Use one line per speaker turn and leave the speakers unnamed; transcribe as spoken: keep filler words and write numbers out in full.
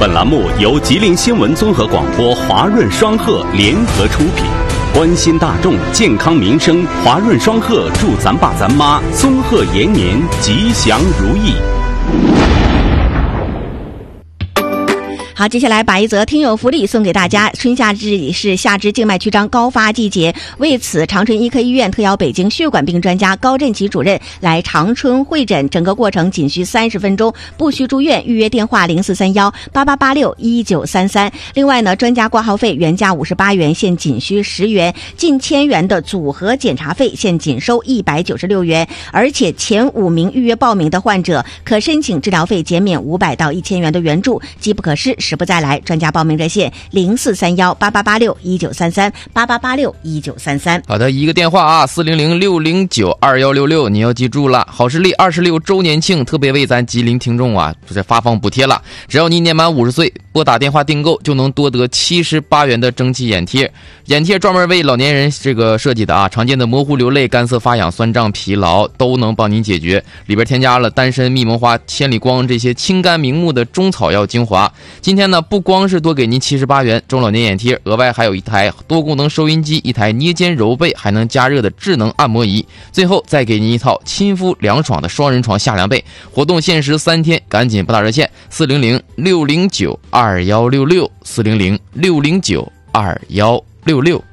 本栏目由吉林新闻综合广播华润双鹤联合出品，关心大众健康民生，华润双鹤祝咱爸咱妈松鹤延年，吉祥如意。
好，接下来把一则听友福利送给大家。春夏之际是下肢静脉曲张高发季节，为此长春医科医院特邀北京血管病专家高振奇主任来长春会诊，整个过程仅需三十分钟，不需住院。预约电话零四三幺八八八六一九三三。另外呢，专家挂号费原价五十八元，现仅需十元，近千元的组合检查费现仅收一百九十六元，而且前五名预约报名的患者可申请治疗费减免五百到一千元的援助，机不可失，时不再来。专家报名热线零四三幺八八八六一九三三八八八六一九三三。
好的，一个电话啊，四零零六零九二幺六六，你要记住了。好视力二十六周年庆特别为咱吉林听众啊，这发放补贴了。只要你年满五十岁，拨打电话订购就能多得七十八元的蒸汽眼贴。眼贴专门为老年人这个设计的啊，常见的模糊流泪、干涩发痒、酸胀、疲劳都能帮您解决。里边添加了丹参、蜜蒙花、千里光这些清肝明目的中草药精华。今天呢，不光是多给您七十八元中老年眼贴，额外还有一台多功能收音机，一台捏肩揉背还能加热的智能按摩仪，最后再给您一套亲肤凉爽的双人床夏凉被。活动限时三天，赶紧拨打热线四零零六零九二幺六六四零零六零九二幺六六。